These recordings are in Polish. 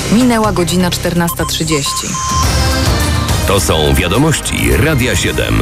Minęła godzina 14:30. To są wiadomości Radia 7.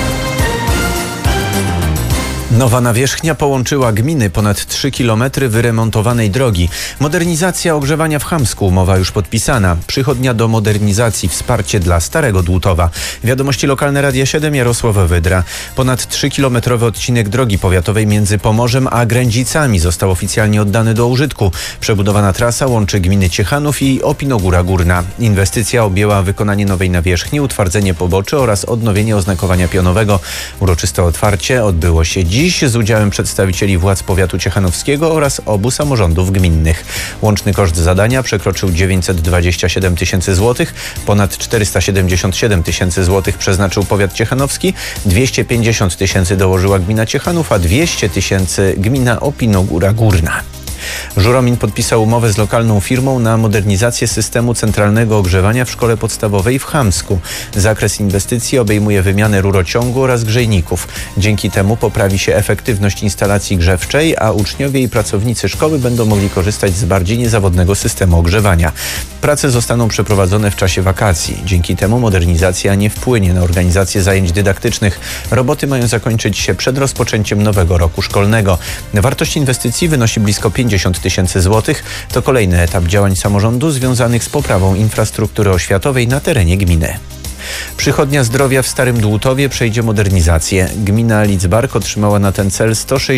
Nowa nawierzchnia połączyła gminy, ponad 3 km wyremontowanej drogi. Modernizacja ogrzewania w Chamsku, umowa już podpisana. Przychodnia do modernizacji, wsparcie dla Starego Dłutowa. Wiadomości lokalne Radia 7, Jarosław Wydra. Ponad 3-kilometrowy odcinek drogi powiatowej między Pomorzem a Grędzicami został oficjalnie oddany do użytku. Przebudowana trasa łączy gminy Ciechanów i Opinogóra Górna. Inwestycja objęła wykonanie nowej nawierzchni, utwardzenie poboczy oraz odnowienie oznakowania pionowego. Uroczyste otwarcie odbyło się dziś z udziałem przedstawicieli władz powiatu ciechanowskiego oraz obu samorządów gminnych. Łączny koszt zadania przekroczył 927 tysięcy złotych. Ponad 477 tysięcy złotych przeznaczył powiat ciechanowski, 250 tysięcy dołożyła gmina Ciechanów, a 200 tysięcy gmina Opinogóra Górna. Żuromin podpisał umowę z lokalną firmą na modernizację systemu centralnego ogrzewania w szkole podstawowej w Chamsku. Zakres inwestycji obejmuje wymianę rurociągu oraz grzejników. Dzięki temu poprawi się efektywność instalacji grzewczej, a uczniowie i pracownicy szkoły będą mogli korzystać z bardziej niezawodnego systemu ogrzewania. Prace zostaną przeprowadzone w czasie wakacji. Dzięki temu modernizacja nie wpłynie na organizację zajęć dydaktycznych. Roboty mają zakończyć się przed rozpoczęciem nowego roku szkolnego. Wartość inwestycji wynosi blisko 50 tysięcy złotych. To kolejny etap działań samorządu związanych z poprawą infrastruktury oświatowej na terenie gminy. Przychodnia zdrowia w Starym Dłutowie przejdzie modernizację. Gmina Lidzbark otrzymała na ten cel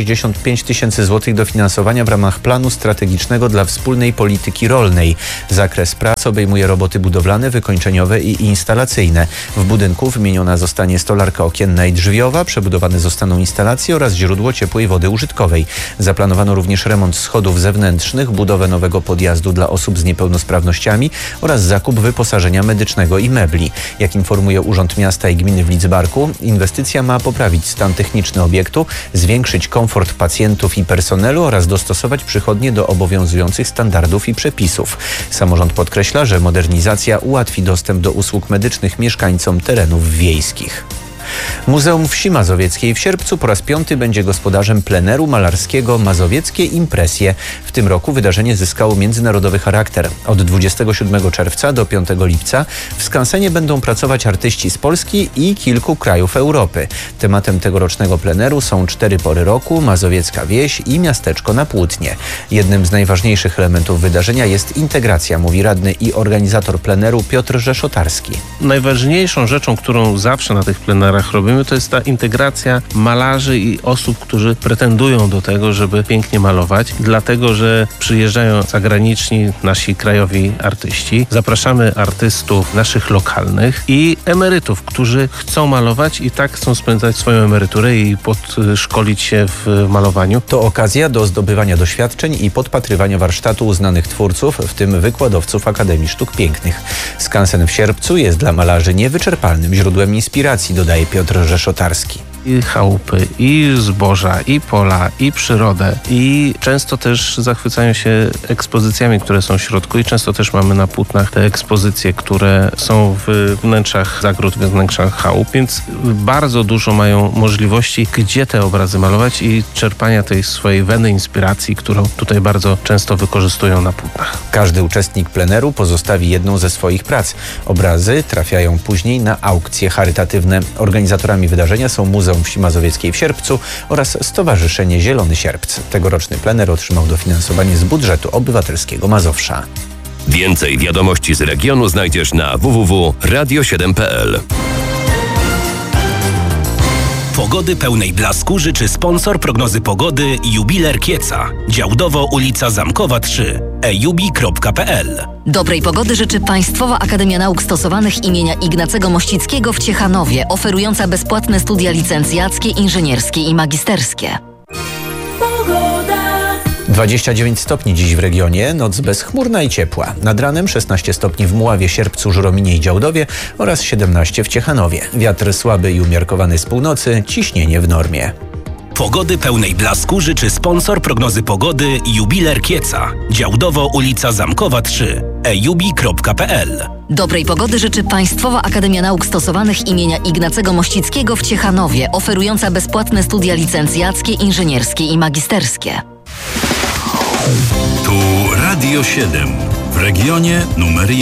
165 tysięcy złotych dofinansowania w ramach planu strategicznego dla wspólnej polityki rolnej. Zakres prac obejmuje roboty budowlane, wykończeniowe i instalacyjne. W budynku wymieniona zostanie stolarka okienna i drzwiowa, przebudowane zostaną instalacje oraz źródło ciepłej wody użytkowej. Zaplanowano również remont schodów zewnętrznych, budowę nowego podjazdu dla osób z niepełnosprawnościami oraz zakup wyposażenia medycznego i mebli. Jak informuje Urząd Miasta i Gminy w Lidzbarku, inwestycja ma poprawić stan techniczny obiektu, zwiększyć komfort pacjentów i personelu oraz dostosować przychodnie do obowiązujących standardów i przepisów. Samorząd podkreśla, że modernizacja ułatwi dostęp do usług medycznych mieszkańcom terenów wiejskich. Muzeum Wsi Mazowieckiej w Sierpcu po raz 5 będzie gospodarzem pleneru malarskiego Mazowieckie Impresje. W tym roku wydarzenie zyskało międzynarodowy charakter. Od 27 czerwca do 5 lipca w skansenie będą pracować artyści z Polski i kilku krajów Europy. Tematem tegorocznego pleneru są 4 pory roku, mazowiecka wieś i miasteczko na Płótnie. Jednym z najważniejszych elementów wydarzenia jest integracja, mówi radny i organizator pleneru Piotr Rzeszotarski. Najważniejszą rzeczą, którą zawsze na tych plenerach robimy, to jest ta integracja malarzy i osób, którzy pretendują do tego, żeby pięknie malować, dlatego że przyjeżdżają zagraniczni nasi krajowi artyści. Zapraszamy artystów naszych lokalnych i emerytów, którzy chcą malować i tak chcą spędzać swoją emeryturę i podszkolić się w malowaniu. To okazja do zdobywania doświadczeń i podpatrywania warsztatu uznanych twórców, w tym wykładowców Akademii Sztuk Pięknych. Skansen w Sierpcu jest dla malarzy niewyczerpalnym źródłem inspiracji, dodaje Piotr Rzeszotarski. I chałupy, i zboża, i pola, i przyrodę. I często też zachwycają się ekspozycjami, które są w środku i często też mamy na płótnach te ekspozycje, które są w wnętrzach zagród, w wnętrzach chałup, więc bardzo dużo mają możliwości, gdzie te obrazy malować i czerpania tej swojej weny inspiracji, którą tutaj bardzo często wykorzystują na płótnach. Każdy uczestnik pleneru pozostawi jedną ze swoich prac. Obrazy trafiają później na aukcje charytatywne. Organizatorami wydarzenia są Muzeum Wsi Mazowieckiej w Sierpcu oraz Stowarzyszenie Zielony Sierpc. Tegoroczny plener otrzymał dofinansowanie z budżetu obywatelskiego Mazowsza. Więcej wiadomości z regionu znajdziesz na www.radio7.pl. Pogody pełnej blasku życzy sponsor prognozy pogody Jubiler Kieca. Działdowo ulica Zamkowa 3. ejubi.pl. Dobrej pogody życzy Państwowa Akademia Nauk Stosowanych imienia Ignacego Mościckiego w Ciechanowie, oferująca bezpłatne studia licencjackie, inżynierskie i magisterskie. 29 stopni dziś w regionie, noc bezchmurna i ciepła. Nad ranem 16 stopni w Mławie, Sierpcu, Żurominie i Działdowie oraz 17 w Ciechanowie. Wiatr słaby i umiarkowany z północy, ciśnienie w normie. Pogody pełnej blasku życzy sponsor prognozy pogody Jubiler Kieca. Działdowo ulica Zamkowa 3. ejubi.pl. Dobrej pogody życzy Państwowa Akademia Nauk Stosowanych imienia Ignacego Mościckiego w Ciechanowie, oferująca bezpłatne studia licencjackie, inżynierskie i magisterskie. Tu Radio 7. w regionie numer 1.